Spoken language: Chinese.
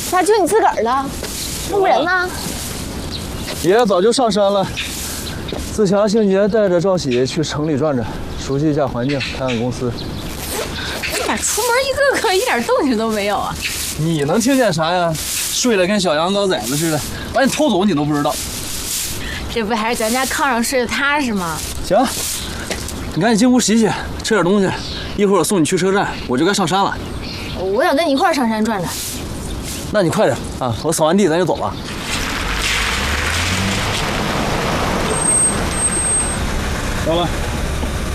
咋就你自个儿了？那屋人呢？ 爷爷早就上山了。自强、兴杰带着赵喜去城里转转，熟悉一下环境，看看公司。 你俩出门一个个一点动静都没有啊！ 你能听见啥呀？睡得跟小羊羔崽子似的，把你偷走你都不知道。 这不还是咱家炕上睡得踏实吗？ 行，你赶紧进屋洗洗，吃点东西，一会儿我送你去车站，我就该上山了。 我想跟你一块儿上山转转。 那你快点啊！我扫完地咱就走了。走了。